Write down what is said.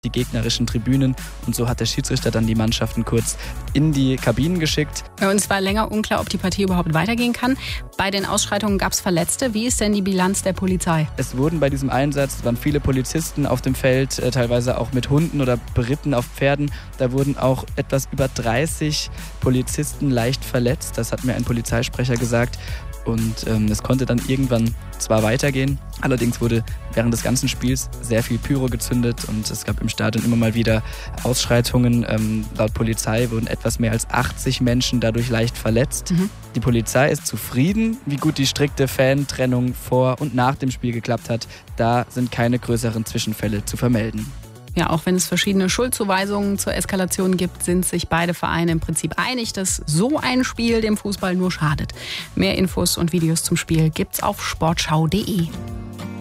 die gegnerischen Tribünen. Und so hat der Schiedsrichter dann die Mannschaften kurz in die Kabinen geschickt. Und es war länger unklar, ob die Partie überhaupt weitergehen kann. Bei den Ausschreitungen gab es Verletzte. Wie ist denn die Bilanz der Polizei? Es wurden bei diesem Einsatz, waren viele Polizisten auf dem Feld, teilweise auch mit Hunden oder beritten auf Pferden. Da wurden auch etwas über 30 Polizisten leicht verletzt. Das hat mir ein Polizeisprecher gesagt. Und es konnte dann irgendwann zwar weitergehen, allerdings wurde während des ganzen Spiels sehr viel Pyro gezündet und es gab im Stadion immer mal wieder Ausschreitungen. Laut Polizei wurden etwas mehr als 80 Menschen dadurch leicht verletzt. Die Polizei ist zufrieden, wie gut die strikte Fantrennung vor und nach dem Spiel geklappt hat. Da sind keine größeren Zwischenfälle zu vermelden. Ja, auch wenn es verschiedene Schuldzuweisungen zur Eskalation gibt, sind sich beide Vereine im Prinzip einig, dass so ein Spiel dem Fußball nur schadet. Mehr Infos und Videos zum Spiel gibt's auf sportschau.de.